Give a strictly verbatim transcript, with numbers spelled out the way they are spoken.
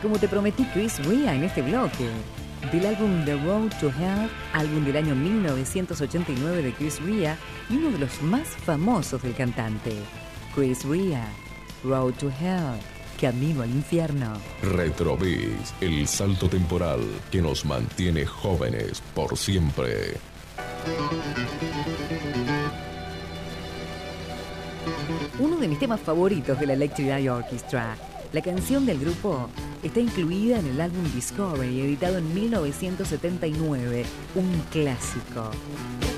como te prometí Chris Rea en este bloque. Del álbum The Road to Hell, álbum del año mil novecientos ochenta y nueve de Chris Rea y uno de los más famosos del cantante. Chris Rea, Road to Hell, Camino al Infierno. Retrovis, el salto temporal que nos mantiene jóvenes por siempre. Uno de mis temas favoritos de la Electric Eye Orchestra. La canción del grupo está incluida en el álbum Discovery, editado en mil novecientos setenta y nueve, un clásico.